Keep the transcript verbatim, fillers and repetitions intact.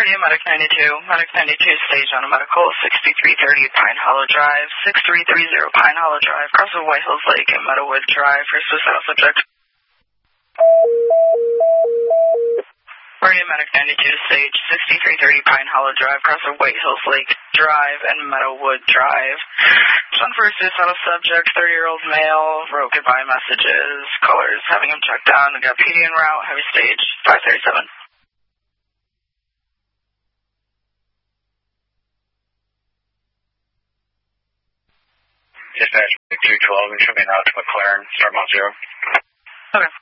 Guardian Medic ninety-two, Medic ninety-two, stage on a medical, sixty-three thirty Pine Hollow Drive, six three three zero Pine Hollow Drive, cross of White Hills Lake and Meadowood Drive for suicidal subject. Guardian Medic ninety-two, stage sixty-three thirty Pine Hollow Drive, cross of White Hills Lake Drive and Meadowood Drive. One for a suicidal subject, thirty-year-old male, wrote goodbye messages, callers having him checked down, got P D en route, heavy stage, five thirty-seven. Dispatch two twelve, and should be now to McLaren, start mount zero. Okay.